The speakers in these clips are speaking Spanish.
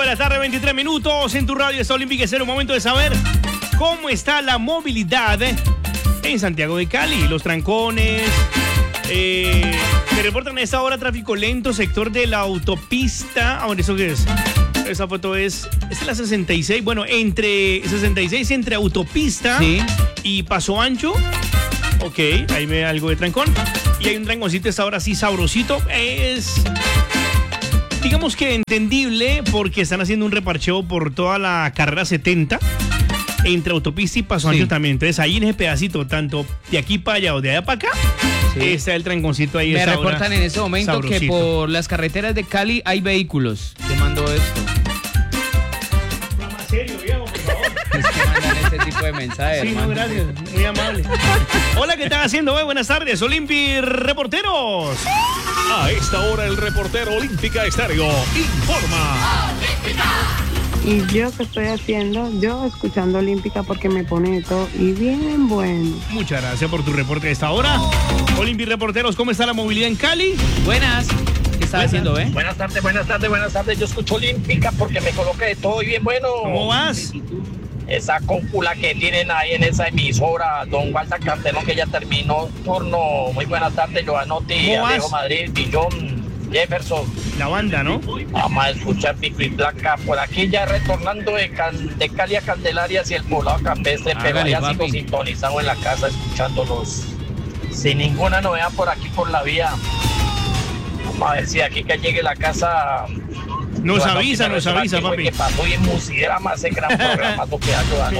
de la tarde, 23 minutos. En tu radio está Olímpica. Es el momento de saber cómo está la movilidad en Santiago de Cali. Los trancones. Me reportan a esta hora tráfico lento, sector de la autopista. Ahora, ¿eso qué es? Esa foto es la 66. Bueno, entre 66 entre autopista y Paso Ancho. Ok, ahí ve algo de trancón. Y hay un tranconcito esta hora sí sabrosito. Es, digamos que entendible, porque están haciendo un reparcheo por toda la carrera 70 entre autopista y Paso Ancho también. Entonces ahí en ese pedacito, tanto de aquí para allá o de allá para acá, está el tranconcito ahí. Me reportan en ese momento sabrosito. Que por las carreteras de Cali hay vehículos. Te mando esto. Más serio, Diego, por favor. Es que mandan este tipo de mensajes. Sí, hermano. no, gracias. Muy amable. Hola, ¿qué están haciendo? Buenas tardes, Olimpi Reporteros. A esta hora el reportero Olímpica Estéreo informa. ¿Y yo qué estoy haciendo? Yo escuchando Olímpica porque me pone todo y bien bueno. Muchas gracias por tu reporte de esta hora. Olimpi Reporteros, ¿cómo está la movilidad en Cali? Buenas. ¿Qué estás haciendo, Buenas tardes. Yo escucho Olímpica porque me coloqué de todo y bien bueno. ¿Cómo vas? Esa cópula que tienen ahí en esa emisora, don Walter Cartelón, que ya terminó turno. Muy buenas tardes, Joanotti, Alejo Madrid, Billón, Jefferson. La banda, ¿no? Vamos a escuchar Pico y Placa por aquí ya retornando de Cali a Candelaria hacia el poblado campestre, pero ya sigo sintonizado en la casa escuchándolos sin ninguna novedad por aquí por la vía. Vamos a ver si aquí que llegue la casa nos avisa, papi. Que pasó y en Musidrama ese gran programa que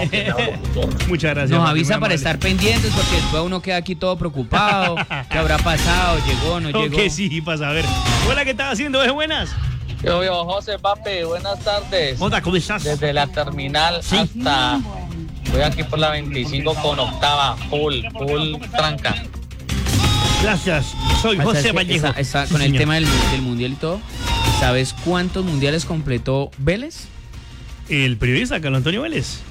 Muchas gracias. Nos avisa para estar pendientes porque después uno queda aquí todo preocupado. ¿Qué habrá pasado? ¿Llegó? ¿No llegó? Que sí, para saber. Hola, ¿qué estás haciendo? Buenas. Yo, José Papi, buenas tardes. Hola, ¿cómo estás? Desde la terminal hasta... Voy aquí por la 25 con octava, full tranca. Gracias, soy José Vallejo. Con el tema del mundial y todo, ¿sabes cuántos mundiales completó Vélez? El periodista Carlos Antonio Vélez.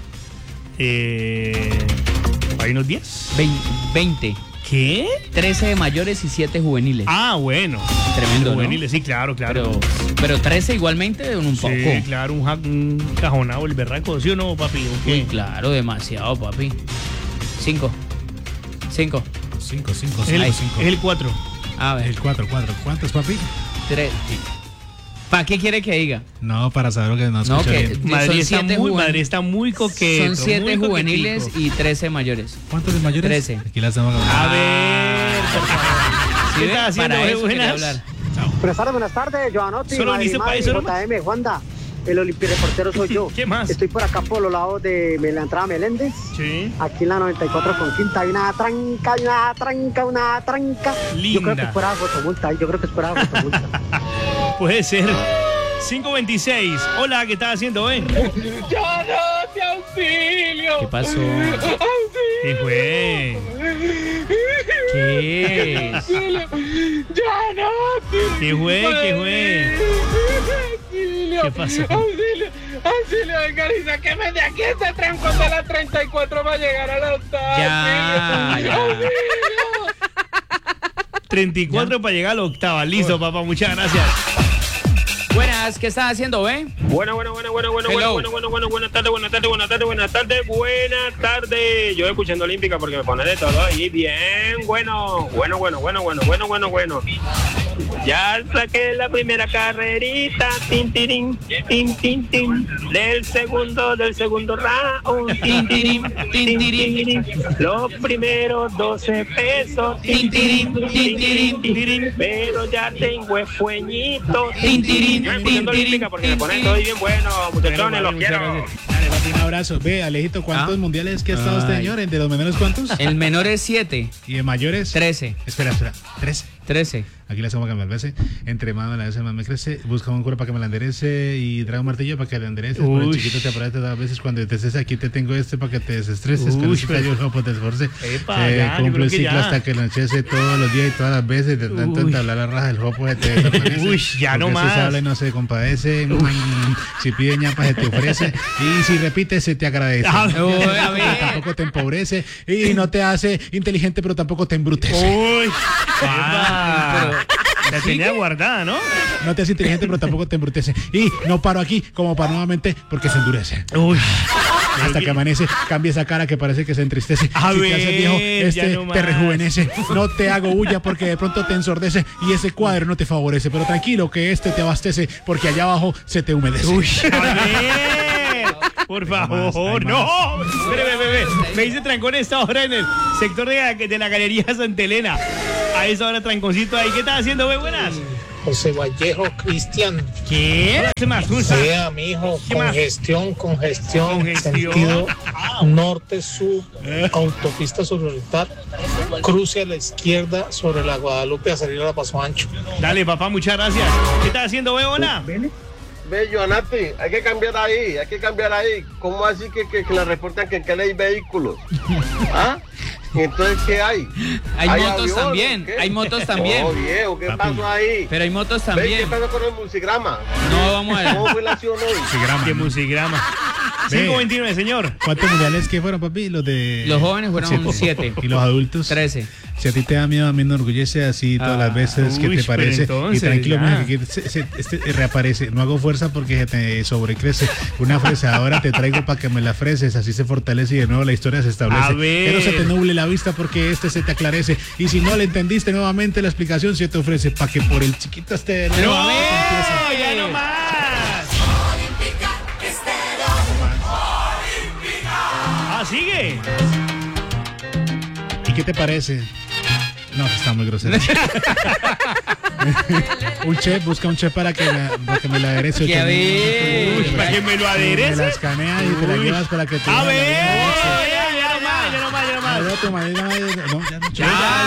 ¿Hay unos 10? 20. ¿Qué? 13 de mayores y 7 juveniles. Ah, bueno. Tremendo, juveniles, ¿no? sí, claro. Pero 13 igualmente un poco. Sí, claro, un cajonado, el berraco, ¿sí o no, papi? Uy, claro, demasiado, papi. 5. Es el 4. A ver. El 4. ¿Cuántos, papi? 3. ¿Para qué quiere que diga? No, para saber lo que nos escucha bien. Madrid está muy coqueto. Son 7 juveniles y 13 mayores. ¿Cuántos de mayores? 13. Aquí las estamos hablando. A ver, por favor. ¿Sí, ¿Qué estás haciendo? Para eso Buenas. Hablar. Buenas tardes, Joanotti, JM, Juanda. El Olimpireportero soy yo. ¿Qué más? Estoy por acá por los lados de la entrada Meléndez. Sí. Aquí en la 94 con quinta hay una tranca. Linda. Yo creo que es fuera de fotomulta. Puede ser. 526. Hola, ¿qué estás haciendo, ¡Joanotti, auxilio! ¿Qué pasó? ¡Auxilio! ¿Qué fue? ¿Qué? ¡Joanotti! ¿Qué fue? ¡Auxilio! ¿Qué pasó? ¡Auxilio! Venga, y sáqueme de aquí este trancón de la 34 para llegar a la octava. Ya. ¡Auxilio! 34 para llegar a la octava. Listo, papá, muchas gracias. Buenas, ¿qué estás haciendo, Buenas tardes. Yo escuchando Olímpica porque me pone de todo ahí bien. Bueno. Ya saqué la primera carrerita, tin. Del segundo round, tin. Los primeros 12 pesos, tin. Pero ya tengo el fueñito, tin. Olímpica porque me ponen todo bien bueno, muchachones, los quiero. Dale, papi, un abrazo. Ve, Alejito, ¿cuántos mundiales que ha estado este señor? ¿De los menores cuántos? El menor es 7. ¿Y de mayores? 13. Espera. 13. Aquí le hacemos a cambiar veces. Entre más la veces más me crece. Busca un cura para que me la enderece y trae un martillo para que la endereces. Por el chiquito te aparece todas las veces. Cuando te estés aquí te tengo para que te desestreses. Con el chiquillo no te esforce. Cumple el ciclo hasta que lo enchece todos los días y todas las veces. De tanto entablar la raja del jopo se te desaparece. Ya no más. Si habla y no se compadece. Si pide ñapa se te ofrece. Y si repites se te agradece. Tampoco te empobrece. Y no te hace inteligente pero tampoco te embrutece. Uy. Pero La tenía guardada, ¿no? No te hace inteligente, pero tampoco te embrutece. Y no paro aquí como para nuevamente porque se endurece. Uy. Hasta que amanece, cambia esa cara que parece que se entristece. A Si ver, te haces viejo, ya no te más. rejuvenece. No te hago bulla porque de pronto te ensordece y ese cuadro no te favorece. Pero tranquilo que te abastece porque allá abajo se te humedece. Uy, a ver. Por favor, hay no. Espere. Me dice trancón a esta hora en el sector de la Galería Santa Elena. A esa hora tranconcito ahí. ¿Qué estás haciendo, buenas? José Vallejo Cristian. ¿Qué? ¿Qué más? ¿Cómo está? Sea, mijo, ¿Qué más? congestión, sentido norte-sur, autopista Suroriental, cruce a la izquierda sobre la Guadalupe a salir a la Paso Ancho. Dale, papá, muchas gracias. ¿Qué estás haciendo, Bebona? Ve, Joanati, hay que cambiar ahí. ¿Cómo así que le reportan que en Cali hay vehículos? ¿Ah? ¿Y entonces qué hay? Hay motos aviones, también, ¿qué? hay motos también. Oh, viejo, ¿qué Papi. pasó ahí? Pero hay motos Ve, también. ¿qué pasó con el musigrama? No, vamos a ver. ¿Cómo fue la acción hoy? Musigrama, ¿Qué ¿no? musigrama? Ve. 529, señor. ¿Cuántos mundiales que fueron, papi? Los de... Los jóvenes fueron 7. ¿Y los adultos? 13. Si a ti te da miedo, a mí me enorgullece así todas las veces que uy, te parece. pero entonces, Y tranquilo, ya. mija, que reaparece. No hago fuerza porque se te sobrecrece. Una fresadora te traigo para que me la freses. Así se fortalece y de nuevo la historia se establece. A ver. Que no se te nuble la vista porque se te aclarece. Y si no le entendiste nuevamente, la explicación se te ofrece para que por el chiquito esté de nuevo. ¡No! Empieza. ¡Ya no más! ¡Ah, sigue! ¿Y qué te parece? No, está muy grosero. Un chef, busca un chef para que me la aderece. ¡Qué ver! Uy, para que me lo aderece. Me la escanea y te la Uy. llevas para que te... A ver, Ya ya no más. no, ya no, Ya,